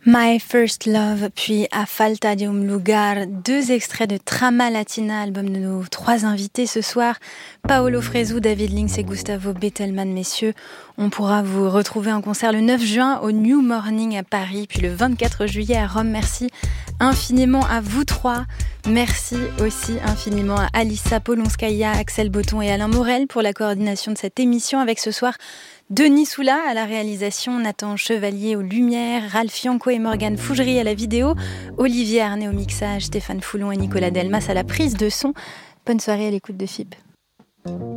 My First Love, puis A Falta de un Lugar, 2 extraits de Trama Latina, album de nos 3 invités ce soir, Paolo Fresu, David Links et Gustavo Bettelmann, messieurs. On pourra vous retrouver en concert le 9 juin au New Morning à Paris, puis le 24 juillet à Rome. Merci infiniment à vous 3. Merci aussi infiniment à Alissa Polonskaya, Axel Botton et Alain Morel pour la coordination de cette émission, avec ce soir Denis Soula à la réalisation, Nathan Chevalier aux lumières, Ralph Fianco et Morgane Fougerie à la vidéo, Olivier Arnay au mixage, Stéphane Foulon et Nicolas Delmas à la prise de son. Bonne soirée à l'écoute de FIP.